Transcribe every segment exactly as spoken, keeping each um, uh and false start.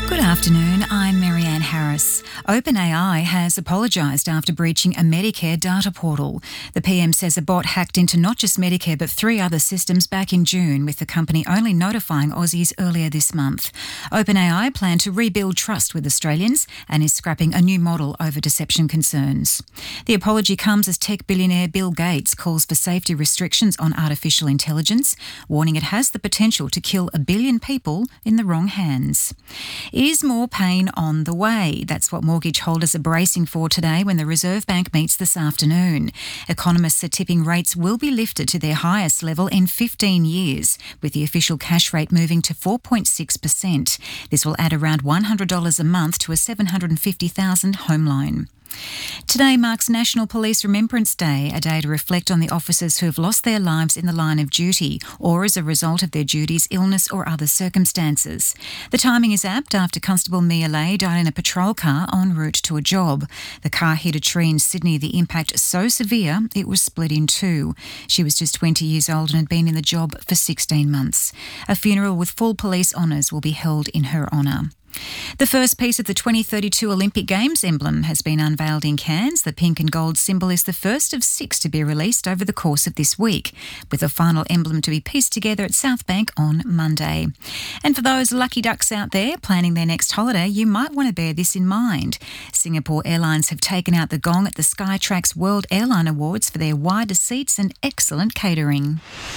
Good afternoon, I'm Marianne Harris. OpenAI has apologised after breaching a Medicare data portal. The P M says a bot hacked into not just Medicare but three other systems back in June, with the company only notifying Aussies earlier this month. OpenAI planned to rebuild trust with Australians and is scrapping a new model over deception concerns. The apology comes as tech billionaire Bill Gates calls for safety restrictions on artificial intelligence, warning it has the potential to kill a billion people in the wrong hands. Is more pain on the way? That's what mortgage holders are bracing for today when the Reserve Bank meets this afternoon. Economists are tipping rates will be lifted to their highest level in fifteen years, with the official cash rate moving to four point six percent. This will add around one hundred dollars a month to a seven hundred fifty thousand dollars home loan. Today marks National Police Remembrance Day, a day to reflect on the officers who have lost their lives in the line of duty or as a result of their duties, illness or other circumstances. The timing is apt after Constable Mia Lay died in a patrol car en route to a job. The car hit a tree in Sydney, the impact so severe it was split in two. She was just twenty years old and had been in the job for sixteen months. A funeral with full police honours will be held in her honour. The first piece of the twenty thirty-two Olympic Games emblem has been unveiled in Cairns. The pink and gold symbol is the first of six to be released over the course of this week, with a final emblem to be pieced together at South Bank on Monday. And for those lucky ducks out there planning their next holiday, you might want to bear this in mind. Singapore Airlines have taken out the gong at the Skytrax World Airline Awards for their wider seats and excellent catering.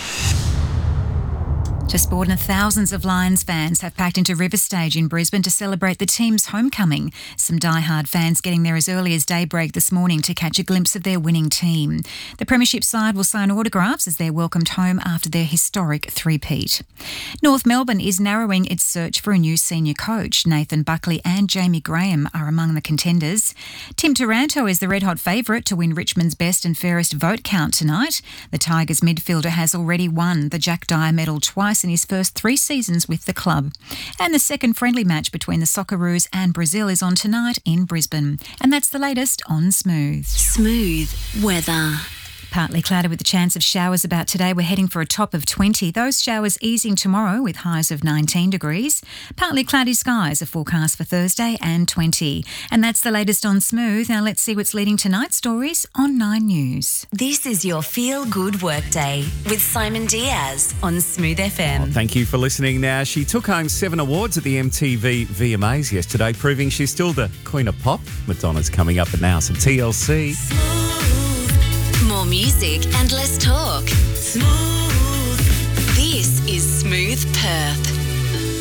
To sport, and thousands of Lions fans have packed into River Stage in Brisbane to celebrate the team's homecoming. Some die-hard fans getting there as early as daybreak this morning to catch a glimpse of their winning team. The Premiership side will sign autographs as they're welcomed home after their historic three-peat. North Melbourne is narrowing its search for a new senior coach. Nathan Buckley and Jamie Graham are among the contenders. Tim Taranto is the red-hot favourite to win Richmond's best and fairest vote count tonight. The Tigers midfielder has already won the Jack Dyer medal twice in his first three seasons with the club. And the second friendly match between the Socceroos and Brazil is on tonight in Brisbane. And that's the latest on Smooth. Smooth weather. Partly cloudy with a chance of showers about today. We're heading for a top of twenty. Those showers easing tomorrow with highs of nineteen degrees. Partly cloudy skies are forecast for Thursday and twenty. And that's the latest on Smooth. Now let's see what's leading tonight's stories on Nine News. This is your Feel Good Workday with Simon Diaz on Smooth F M. Oh, thank you for listening. Now, she took home seven awards at the M T V V M As yesterday, proving she's still the Queen of Pop. Madonna's coming up, but now some T L C. More music and less talk. Smooth. This is Smooth Perth.